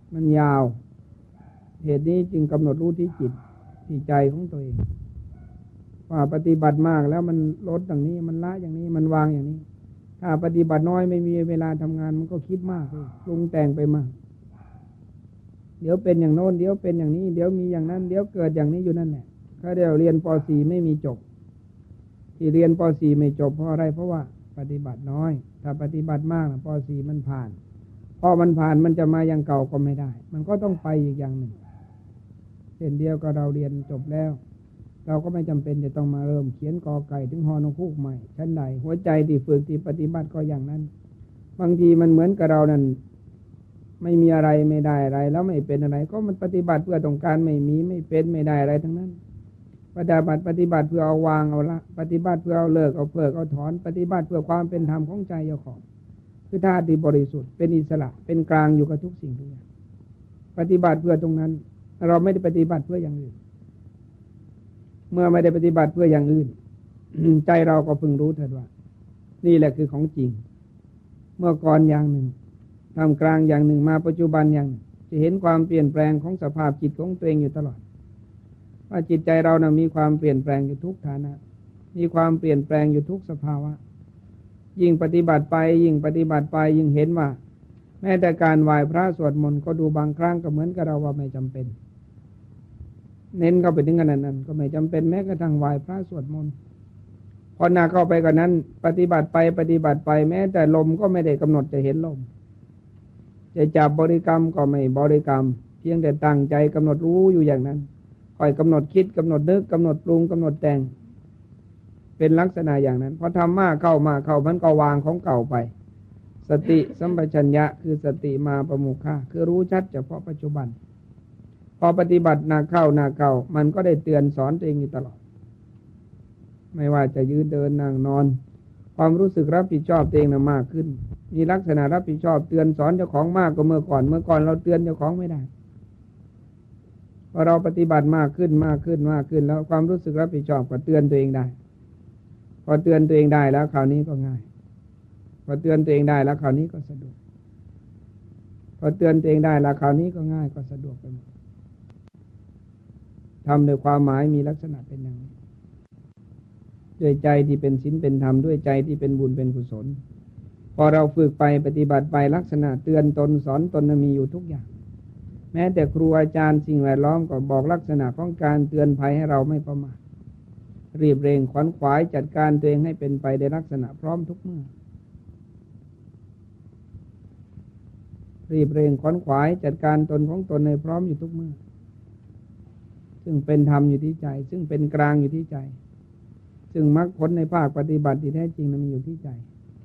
มันยาวเหตุนี้จึงกำหนดรู้ที่จิตที่ใจของตัวเองว่าปฏิบัติมากแล้วมันลดอย่างนี้มันละอย่างนี้มันวางอย่างนี้ถ้าปฏิบัติน้อยไม่มีเวลาทำงานมันก็คิดมากเลยปรุงแต่งไปมากเดี๋ยวเป็นอย่างโน้นเดี๋ยวเป็นอย่างนี้เดี๋ยวมีอย่างนั้นเดี๋ยวเกิดอย่างนี้อยู่นั่นแหละเขาเดี๋ยวเรียนป .4 ไม่มีจบที่เรียนป .4 ไม่จบเพราะอะไรเพราะว่าปฏิบัติน้อยถ้าปฏิบัติมากป .4 มันผ่านพอมันผ่านมันจะมาอย่างเก่าก็ไม่ได้มันก็ต้องไปอีกอย่างหนึ่งเช่นเดียวกับเราเรียนจบแล้วเราก็ไม่จำเป็นจะต้องมาเริ่มเขียนกอไก่ถึงฮอนกฮูกใหม่ชั้นใดหัวใจที่ฝึกที่ปฏิบัติก็อย่างนั้นบางทีมันเหมือนกับเรานั่นไม่มีอะไรไม่ได้อะไรแล้วไม่เป็นอะไรก็มันปฏิบัติเพื่อต้องการไม่มีไม่เป็นไม่ได้อะไรทั้งนั้นปฏิบัติเพื่อเอาวางเอาละปฏิบัติเพื่อเอาเลิกเอาเพิกเอาถอนปฏิบัติเพื่อความเป็นธรรมของใจเจ้าของคือธาตุที่บริสุทธิ์เป็นอิสระเป็นกลางอยู่กับทุกสิ่งทุกอย่างปฏิบัติเพื่อตรงนั้นเราไม่ได้ปฏิบัติเพื่ออย่างอื่นเมื่อไม่ได้ปฏิบัติเพื่ออย่างอื่น ใจเราก็พึงรู้เถิดว่านี่แหละคือของจริงเมื่อก่อนอย่างหนึ่งทำกลางอย่างหนึ่งมาปัจจุบันอย่างหนึ่งจะเห็นความเปลี่ยนแปลงของสภาพจิตของตัวเองอยู่ตลอดว่าจิตใจเรานะมีความเปลี่ยนแปลงอยู่ทุกฐานะมีความเปลี่ยนแปลงอยู่ทุกสภาวะยิ่งปฏิบัติไปยิ่งปฏิบัติไปยิ่งเห็นว่าแม้แต่การไหว้พระสวดมนต์ก็ดูบางครั้งก็เหมือนกับเราว่าไม่จำเป็นเน้นเข้าไปถึงขนาดนั้นก็ไม่จำเป็นแม้กระทั่งไหว้พระสวดมนต์พอหนักเข้าไปกว่านั้นปฏิบัติไปแม้แต่ลมก็ไม่ได้กำหนดจะเห็นลมจะจับบริกรรมก็ไม่บริกรรมเพียงแต่ตั้งใจกำหนดรู้อยู่อย่างนั้นคอยกำหนดคิดกำหนดนึกกำหนดปรุงกำหนดแต่งเป็นลักษณะอย่างนั้นพอทำมากเข้ามันก็วางของเก่าไปสติสัมปชัญญะคือสติมาประมุขะคือรู้ชัดเฉพาะปัจจุบันพอปฏิบัติหนักเข้ามันก็ได้เตือนสอนตัวเองอยู่ตลอดไม่ว่าจะยืนเดินนั่งนอนความรู้สึกรับผิดชอบตัวเองมากขึ้นมีลักษณะรับผิดชอบเตือนสอนเจ้าของมากกว่าเมื่อก่อนเราเตือนเจ้าของไม่ได้พอเราปฏิบัติมากขึ้นแล้วความรู้สึกรับผิดชอบก็เตือนตัวเองได้พอเตือนตัวเองได้แล้วคราวนี้ก็ง่ายพอเตือนตัวเองได้แล้วคราวนี้ก็สะดวกพอเตือนตัวเองได้แล้วคราวนี้ก็ง่ายก็สะดวกไปหมดทำโดยความหมายมีลักษณะเป็นอย่างนี้ด้วยใจที่เป็นศีลเป็นธรรมด้วยใจที่เป็นบุญเป็นกุศลพอเราฝึกไปปฏิบัติไปลักษณะเตือนตนสอนตนมีอยู่ทุกอย่างแม้แต่ครูอาจารย์สิ่งแวดล้อมก็บอกลักษณะของการเตือนภัยให้เราไม่ประมาทรีบเร่งขวนขวายจัดการตัวเองให้เป็นไปในลักษณะพร้อมทุกเมื่อรีบเร่งขวนขวายจัดการตนของตนในพร้อมอยู่ทุกเมื่อซึ่งเป็นธรรมอยู่ที่ใจซึ่งเป็นกลางอยู่ที่ใจซึ่งมรรคผลในภาคปฏิบัติที่แท้จริงนั้นมีอยู่ที่ใจ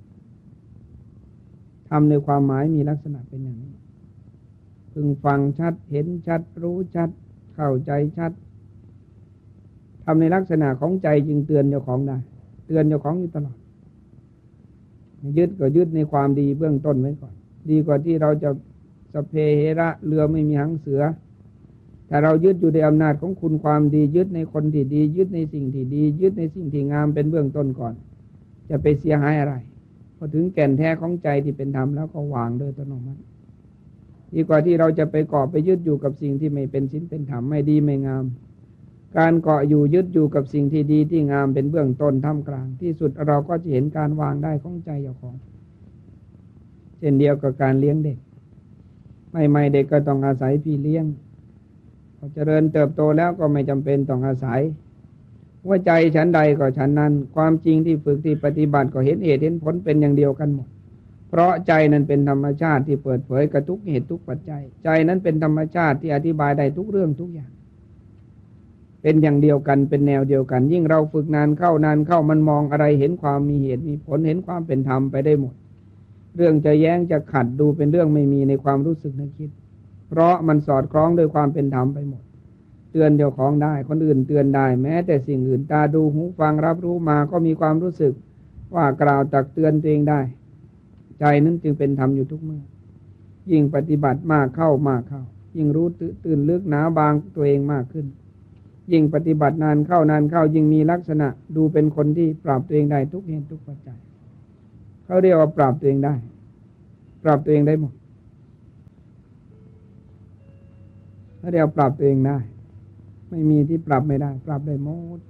ทำในความหมายมีลักษณะเป็นอย่างนี้พึงฟังชัดเห็นชัดรู้ชัดเข้าใจชัดทำในลักษณะของใจจึงเตือนเจ้าของได้เตือนเจ้าของอยู่ตลอดยึดก็ยึดในความดีเบื้องต้นไว้ก่อนดีกว่าที่เราจะสพเพเหระเรือไม่มีหางเสือถ้าเรายึดอยู่ในอำนาจของคุณความดียึดในคนที่ดียึดในสิ่งที่ดียึดในสิ่งที่งามเป็นเบื้องต้นก่อนจะไปเสียหายอะไรพอถึงแก่นแท้ของใจที่เป็นธรรมแล้วก็วางโดยอัตโนมัติดีกว่าที่เราจะไปเกาะไปยึดอยู่กับสิ่งที่ไม่เป็นศีลเป็นธรรมไม่ดีไม่งามการเกาะอยู่ยึดอยู่กับสิ่งที่ดีที่งามเป็นเบื้องต้นท่ามกลางที่สุดเราก็จะเห็นการวางได้ของใจเจ้าของเช่นเดียวกับการเลี้ยงเด็กไม่เด็กก็ต้องอาศัยพี่เลี้ยงพอเจริญเติบโตแล้วก็ไม่จำเป็นต้องอาศัยว่าใจฉันใดก็ฉันนั้นความจริงที่ฝึกที่ปฏิบัติก็เห็นเหตุเห็นผลเป็นอย่างเดียวกันหมดเพราะใจนั้นเป็นธรรมชาติที่เปิดเผยกับทุกเหตุทุกปัจจัยใจนั้นเป็นธรรมชาติที่อธิบายได้ทุกเรื่องทุกอย่างเป็นอย่างเดียวกันเป็นแนวเดียวกันยิ่งเราฝึกนานเข้ามันมองอะไรเห็นความมีเหตุมีผลเห็นความเป็นธรรมไปได้หมดเรื่องจะแย้งจะขัดดูเป็นเรื่องไม่มีในความรู้สึกนึกคิดเพราะมันสอดคล้องด้วยความเป็นธรรมไปหมดเตือนเจ้าของได้คนอื่นเตือนได้แม้แต่สิ่งอื่นตาดูหูฟังรับรู้มาก็มีความรู้สึกว่ากล่าวตักเตือนตัวเองได้ใจนั้นจึงเป็นธรรมอยู่ทุกเมื่อยิ่งปฏิบัติมากเข้ายิ่งรู้ตื่นลึกหนาบางตัวเองมากขึ้นยิ่งปฏิบัตินานเข้ายิ่งมีลักษณะดูเป็นคนที่ปรับตัวเองได้ทุกเหตุทุกปัจจัยเขาเรียกว่าปรับตัวเองได้ปรับตัวเองได้หมดถ้าเราปรับตัวเองได้ไม่มีที่ปรับไม่ได้ปรับได้หมด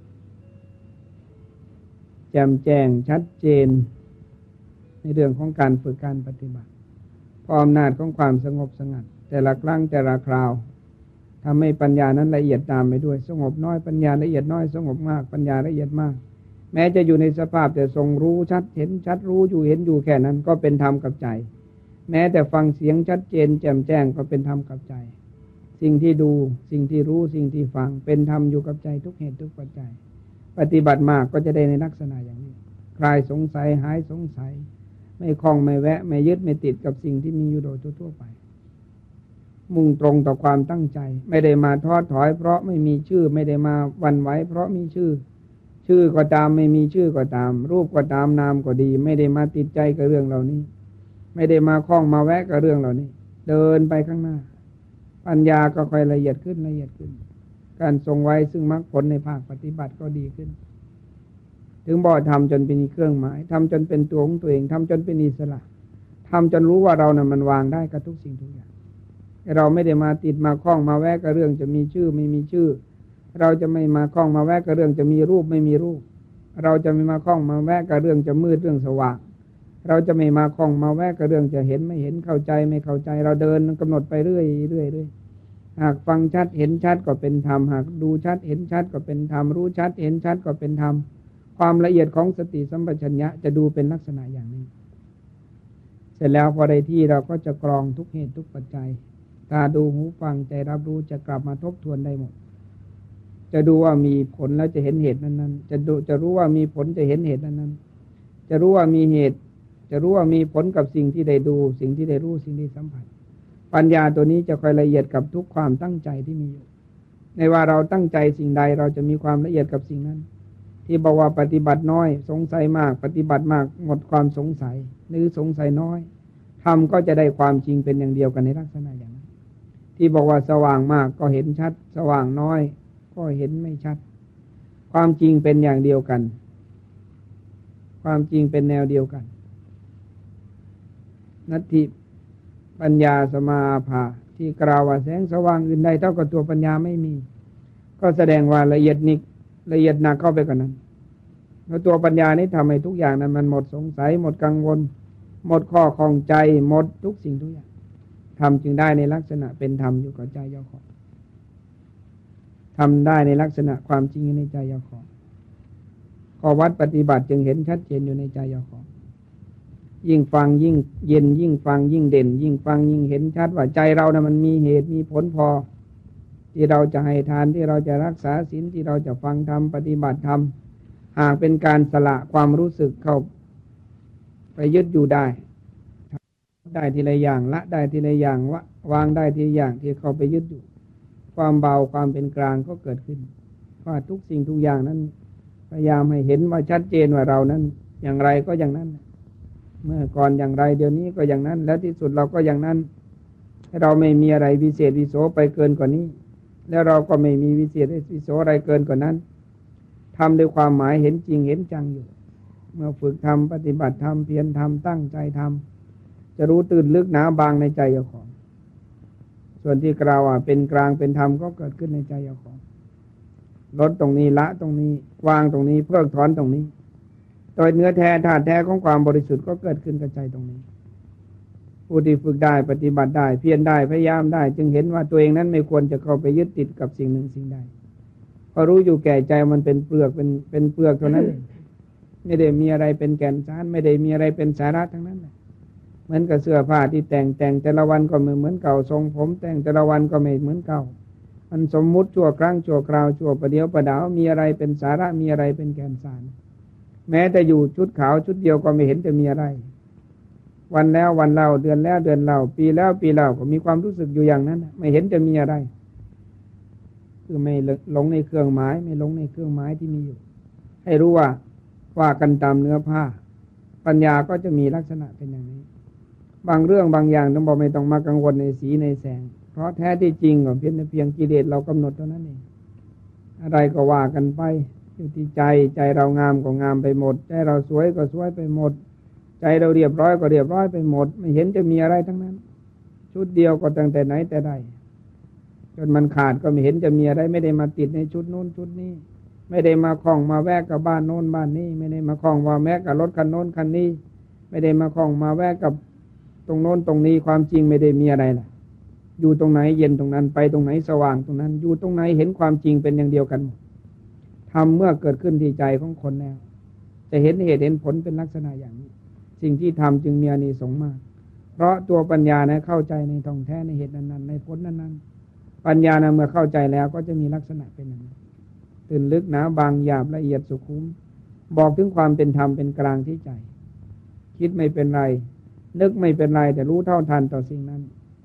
แจ่มแจ้งชัดเจนในเรื่องของการฝึกการปฏิบัติพออำนาจของความสงบสงัดแต่ละครั้งแต่ละคราวทำให้ปัญญานั้นละเอียดตามไปด้วยสงบน้อยปัญญาละเอียดน้อยสงบมากปัญญาละเอียดมากแม้จะอยู่ในสภาพแต่ทรงรู้ชัดเห็นชัดรู้อยู่เห็นอยู่แค่นั้นก็เป็นธรรมกับใจแม้แต่ฟังเสียงชัดเจนแจ่มแจ้งก็เป็นธรรมกับใจสิ่งที่ดูสิ่งที่รู้สิ่งที่ฟังเป็นธรรมอยู่กับใจทุกเหตุทุกปัจจัยปฏิบัติมากก็จะได้ในลักษณะอย่างนี้คลายสงสัยหายสงสัยไม่คล้องไม่แวะไม่ยึดไม่ติดกับสิ่งที่มีอยู่โดยทั่วไปมุ่งตรงต่อความตั้งใจไม่ได้มาท้อถอยเพราะไม่มีชื่อไม่ได้มาหวั่นไหวเพราะมีชื่อก็ตามไม่มีชื่อก็ตามรูปก็ตามนามก็ดีไม่ได้มาติดใจกับเรื่องเหล่านี้ไม่ได้มาคล้องมาแวะกับเรื่องเหล่านี้เดินไปข้างหน้าปัญญาก็ค่อยละเอียดขึ้นละเอียดขึ้นการทรงไว้ซึ่งมรรคผลในภาคปฏิบัติก็ดีขึ้นถึงบอกทำจนเป็นเครื่องหมายทำจนเป็นตัวของตัวเองทำจนเป็นอิสระทำจนรู้ว่าเราเนี่ยมันวางได้กับทุกสิ่งทุกอย่างเราไม่ได้มาติดมาคล้องมาแวะกับเรื่องจะมีชื่อไม่มีชื่อเราจะไม่มาคล้องมาแวะกับเรื่องจะมีรูปไม่มีรูปเราจะไม่มาคล้องมาแวะกับเรื่องจะมืดเรื่องสว่างเราจะไม่มาคล้องมาแวะกับเรื่องจะเห็นไม่เห็นเข้าใจไม่เข้าใจเราเดินกำหนดไปเรื่อยหากฟังชัดเห็นชัดก็เป็นธรรมหากดูชัดเห็นชัดก็เป็นธรรมรู้ชัดเห็นชัดก็เป็นธรรมความละเอียดของสติสัมปชัญญะจะดูเป็นลักษณะอย่างนี้เสร็จแล้วพอได้ที่เราก็จะกรองทุกเหตุทุกปัจจัยตาดูหูฟังใจรับรู้จะกลับมาทบทวนได้หมดจะดูว่ามีผลแล้วจะเห็นเหตุนั้นๆจะรู้ว่ามีผลจะเห็นเหตุนั้นๆจะรู้ว่ามีเหตุจะรู้ว่ามีผลกับสิ่งที่ได้ดูสิ่งที่ได้รู้สิ่งที่สัมผัสปัญญาตัวนี้จะคอยละเอียดกับทุกความตั้งใจที่มีอยู่ในว่าเราตั้งใจสิ่งใดเราจะมีความละเอียดกับสิ่งนั้นที่บอกว่าปฏิบัติน้อยสงสัยมากปฏิบัติมากหมดความสงสัยหรือสงสัยน้อยทำก็จะได้ความจริงเป็นอย่างเดียวกันในลักษณะอย่างนั้นที่บอกว่าสว่างมากก็เห็นชัดสว่างน้อยก็เห็นไม่ชัดความจริงเป็นอย่างเดียวกันความจริงเป็นแนวเดียวกันนัตถิปัญญาสมาภาที่กล่าวว่าแสงสว่างอื่นใดเท่ากับตัวปัญญาไม่มีก็แสดงว่าละเอียดหนักเข้าไปกว่านั้นแล้วตัวปัญญานี้ทำให้ทุกอย่างนั้นมันหมดสงสัยหมดกังวลหมดข้อข้องใจหมดทุกสิ่งทุกอย่างทำจึงได้ในลักษณะเป็นธรรมอยู่กับใจเจ้าของทำได้ในลักษณะความจริงในใจเจ้าของข้อวัดปฏิบัติจึงเห็นชัดเจนอยู่ในใจเจ้าของยิ่งฟังยิ่งเย็นยิ่งฟังยิ่งเด่นยิ่งฟังยิ่งเห็นชัดว่าใจเรานะมันมีเหตุมีผลพอที่เราจะให้ทานที่เราจะรักษาศีลที่เราจะฟังธรรมปฏิบัติธรรมหากเป็นการสละความรู้สึกเข้าไปยึดอยู่ได้ทีละอย่างละได้ทีละอย่างวางได้ทีละอย่างที่เข้าไปยึดอยู่ความเบาความเป็นกลางก็เกิดขึ้นว่าทุกสิ่งทุกอย่างนั้นพยายามให้เห็นว่าชัดเจนว่าเรานั้นอย่างไรก็อย่างนั้นเมื่อก่อนอย่างไรเดี๋ยวนี้ก็อย่างนั้นและที่สุดเราก็อย่างนั้นเราไม่มีอะไรวิเศษวิโสไปเกินกว่านี้แล้วเราก็ไม่มีวิเศษวิโสอะไรเกินกว่านั้นทำด้วยความหมายเห็นจริงเห็นจังอยู่เมื่อฝึกทำปฏิบัติทำเพียรทำตั้งใจทำจะรู้ตื่นลึกหนาบางในใจเจ้าของส่วนที่กล่าวว่าเป็นกลางเป็นธรรมก็เกิดขึ้นในใจเจ้าของลดตรงนี้ละตรงนี้วางตรงนี้เพิกถอนตรงนี้โดยเนื้อแท้ธาตุแท้ของความบริสุทธิ์ก็เกิดขึ้นกับใจตรงนี้ผู้ที่ฝึกได้ปฏิบัติได้เพียรได้พยายามได้จึงเห็นว่าตัวเองนั้นไม่ควรจะเข้าไปยึดติดกับสิ่งหนึ่งสิ่งใดพอรู้อยู่แก่ใจมันเป็นเปลือกเป็นเปลือกเท่านั้นไม่ได้มีอะไรเป็นแก่นสารไม่ได้มีอะไรเป็นสาระทั้งนั้นเหมือนกับเสื้อผ้าที่แต่งแต่ละวันก็ไม่เหมือนเก่าทรงผมแต่งแต่ละวันก็ไม่เหมือนเก่ามันสมมุติชั่วครั้งชั่วคราวชั่วประเดี๋ยวประดาวมีอะไรเป็นสาระมีอะไรเป็นแก่นสารแม้แต่อยู่ชุดขาวชุดเดียวก็ไม่เห็นจะมีอะไรวันแล้ววันเล่าเดือนแล้วเดือนเล่าปีแล้วปีเล่าก็มีความรู้สึกอยู่อย่างนั้นไม่เห็นจะมีอะไรคือไม่หลงในเครื่องหมายไม่หลงในเครื่องหมายที่มีอยู่ให้รู้ว่ากันตามเนื้อผ้าปัญญาก็จะมีลักษณะเป็นอย่างนี้บางเรื่องบางอย่างต้องบอกไม่ต้องมากังวลในสีในแสงเพราะแท้ที่จริงก็เพียงกิเลสเรากำหนดเท่านั้นเองอะไรก็ว่ากันไปอยู่ที่ใจเรางามก็งามไปหมดใจเราสวยก็สวยไปหมดใจเราเรียบร้อยก็เรียบร้อยไปหมดไม่เห็นจะมีอะไรทั้งนั้นชุดเดียวก็ตั้งแต่ไหนแต่ใดจนมันขาดก็ไม่เห็นจะมีอะไรไม่ได้มาติดในชุดโน้นชุดนี้ไม่ได้มาคล้องมาแวะกับบ้านโน้นบ้านนี้ไม่ได้มาคล้องมาแวะกับรถคันโน้นคันนี้ไม่ได้มาคล้องมาแวะกับตรงโน้นตรงนี้ความจริงไม่ได้มีอะไรล่ะอยู่ตรงไหนเย็นตรงนั้นไปตรงไหนสว่างตรงนั้นอยู่ตรงไหนเห็นความจริงเป็นอย่างเดียวกันหมดทำเมื่อเกิดขึ้นที่ใจของคนแล้วจะเห็นเหตุเห็นผลเป็นลักษณะอย่างนี้สิ่งที่ทำจึงมีอานิสงส์มากเพราะตัวปัญญานะเข้าใจในท่องแท้ในเหตุนั้นๆในผลนั้นๆปัญญานะเมื่อเข้าใจแล้วก็จะมีลักษณะเป็นอย่างนี้ตื่นลึกหนาบางหยาบละเอียดสุขุมบอกถึงความเป็นธรรมเป็นกลางที่ใจคิดไม่เป็นไรนึกไม่เป็นไรแต่รู้เท่าทันต่อสิ่งนั้น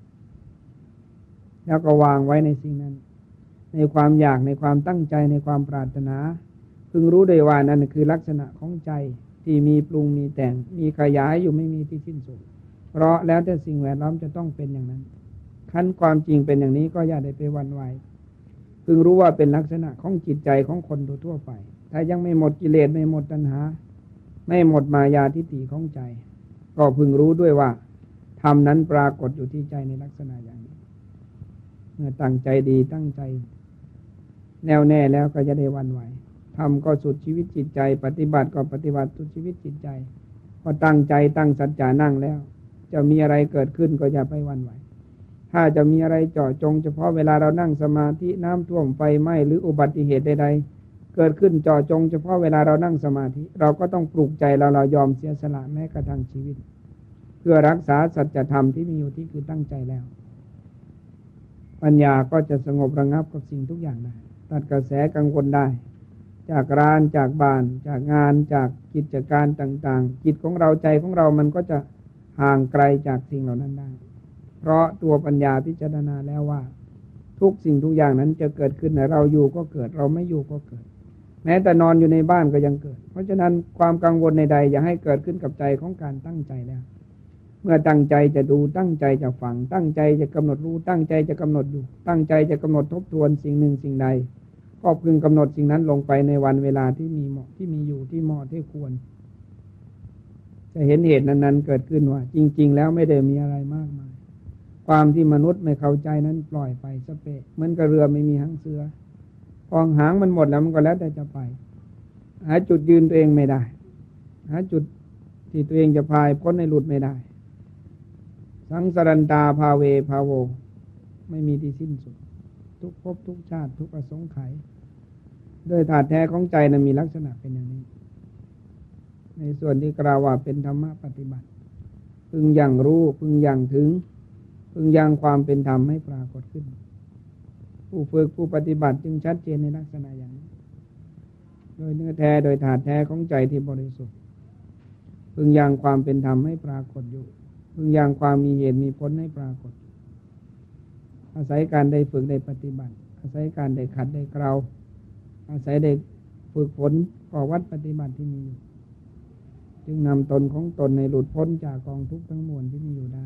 แล้วก็วางไว้ในสิ่งนั้นในความอยากในความตั้งใจในความปรารถนาพึงรู้โดยว่านั่นคือลักษณะของใจที่มีปรุงมีแต่งมีขยายอยู่ไม่มีที่สิ้นสุดเพราะแล้วแต่สิ่งแวดล้อมจะต้องเป็นอย่างนั้นขั้นความจริงเป็นอย่างนี้ก็อย่าได้ไปหวั่นไหวพึงรู้ว่าเป็นลักษณะของจิตใจของคนทั่วไปถ้ายังไม่หมดกิเลสไม่หมดตัณหาไม่หมดมายาทิฏฐิของใจก็พึงรู้ด้วยว่าธรรมนั้นปรากฏอยู่ที่ใจในลักษณะอย่างนี้เมื่อตั้งใจดีตั้งใจแน่วแน่แล้วก็จะได้หวั่นไหวทำก็สุดชีวิตจิตใจปฏิบัติก็ปฏิบัติสุดชีวิตจิตใจพอตั้งใจตั้งสัจจะนั่งแล้วจะมีอะไรเกิดขึ้นก็อย่าไปหวั่นไหวถ้าจะมีอะไรเจาะจงเฉพาะเวลาเรานั่งสมาธิน้ำท่วมไฟไหม้หรืออุบัติเหตุใดๆเกิดขึ้นเจาะจงเฉพาะเวลาเรานั่งสมาธิเราก็ต้องปลุกใจเรายอมเสียสละแม้กระทั่งชีวิตเพื่อรักษาสัจธรรมที่มีอยู่ที่คือตั้งใจแล้วปัญญาก็จะสงบระงับกับสิ่งทุกอย่างได้ตัดกระแสกังวลได้จากร้านจากบ้านจากงานจากกิจการต่างๆจิตของเราใจของเรามันก็จะห่างไกลจากสิ่งเหล่านั้นได้เพราะตัวปัญญาพิจารณาแล้วว่าทุกสิ่งทุกอย่างนั้นจะเกิดขึ้นเราอยู่ก็เกิดเราไม่อยู่ก็เกิดแม้แต่นอนอยู่ในบ้านก็ยังเกิดเพราะฉะนั้นความกังวลใดๆอย่าให้เกิดขึ้นกับใจของการตั้งใจแล้วเมื่อตั้งใจจะดูตั้งใจจะฟังตั้งใจจะกำหนดรู้ตั้งใจจะกำหนดอยู่ตั้งใจจะกำหนดทบทวนสิ่งหนึ่งสิ่งใดก็พึงกำหนดสิ่งนั้นลงไปในวันเวลาที่มีเหมาะที่มีอยู่ที่เหมาะที่ควรจะเห็นเหตุนั้นๆเกิดขึ้นว่าจริงๆแล้วไม่ได้มีอะไรมากมายความที่มนุษย์ไม่เข้าใจนั้นปล่อยไปสเปะเหมือนกับเรือไม่มีหางเสือพอหางมันหมดแล้วมันก็แล้วแต่จะไปหาจุดยืนตัวเองไม่ได้หาจุดที่ตัวเองจะพายพ้นในหลุดไม่ได้สังสรันตาภาเวภาโวไม่มีที่สิ้นสุดทุกภพทุกชาติทุกอสงไขยโดยธาตุแท้ของใจนั้นมีลักษณะเป็นอย่างนี้ในส่วนที่กล่าวว่าเป็นธรรมะปฏิบัติพึงยังรู้พึงยังถึงพึงยังความเป็นธรรมให้ปรากฏขึ้นผู้ฝึกผู้ปฏิบัติจึงชัดเจนในลักษณะอย่างนี้โดยเนื้อแท้โดยธาตุแท้ของใจที่บริสุทธิ์พึงยังความเป็นธรรมให้ปรากฏอยู่พึงยังความมีเหตุมีผลให้ปรากฏอาศัยการได้ฝึกได้ปฏิบัติอาศัยการได้ขัดได้เกลาอาศัยได้ฝึกฝนก่อวัดปฏิบัติที่มีอยู่จึงนำตนของตนในหลุดพ้นจากกองทุกข์ทั้งมวลที่มีอยู่ได้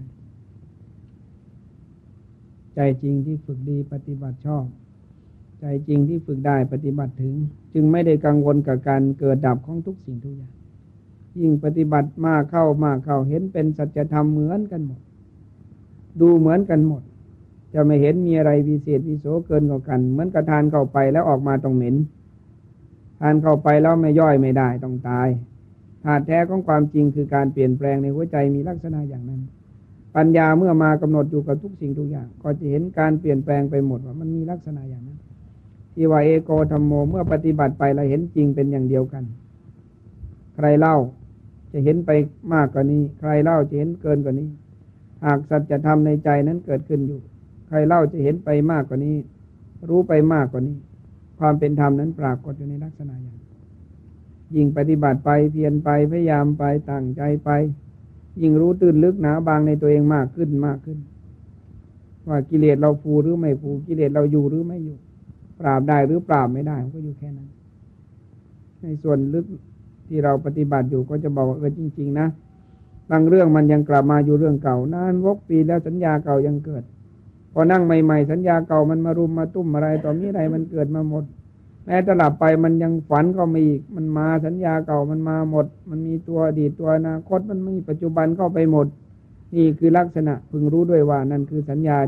ใจจริงที่ฝึกดีปฏิบัติชอบใจจริงที่ฝึกได้ปฏิบัติถึงจึงไม่ได้กังวลกับการเกิดดับของทุกสิ่งทุกอย่างยิ่งปฏิบัติมากเข้เห็นเป็นสัจธรรมเหมือนกันหมดดูเหมือนกันหมดจะไม่เห็นมีอะไรวิเศษวิโสเกินกว่ากันเหมือนกับทานเข้าไปแล้วออกมาต้องเหม็นทานเข้าไปแล้วไม่ย่อยไม่ได้ต้องตายธาตุแท้ของความจริงคือการเปลี่ยนแปลงในหัวใจมีลักษณะอย่างนั้นปัญญาเมื่อมากำหนดอยู่กับทุกสิ่งทุกอย่างก็จะเห็นการเปลี่ยนแปลงไปหมดว่ามันมีลักษณะอย่างนั้นที่ว่าเอโกธัมโมเมื่อปฏิบัติไปแล้วเห็นจริงเป็นอย่างเดียวกันใครเล่าจะเห็นไปมากกว่านี้ใครเล่าจะเห็นเกินกว่านี้หากสัจธรรมในใจนั้นเกิดขึ้นอยู่ใครเล่าจะเห็นไปมากกว่านี้รู้ไปมากกว่านี้ความเป็นธรรมนั้นปรากฏอยู่ในลักษณะอย่างยิ่งปฏิบัติไปเพียรไปพยายามไปตั้งใจไปยิ่งรู้ตื่นลึกหนาบางในตัวเองมากขึ้นว่ากิเลสเราฟูหรือไม่ฟูกิเลสเราอยู่หรือไม่อยู่ปราบได้หรือปราบไม่ได้มันก็อยู่แค่นั้นในส่วนลึกที่เราปฏิบัติอยู่ก็จะบอกว่าจริงๆนะบางเรื่องมันยังกลับมาอยู่เรื่องเก่านานวกปีแล้วสัญญาเก่ายังเกิดพอนั่งใหม่ๆสัญญาเก่ามันมารุมมาตุ้มอะไรต่อมีอะไรมันเกิดมาหมดแม้แต่หลับไปมันยังฝันก็มีอีกมันมาสัญญาเก่ามันมาหมดมันมีตัวอดีตตัวอนาคตมันมีปัจจุบันเข้าไปหมดนี่คือลักษณะพึงรู้ด้วยว่านั่นคือสัญญา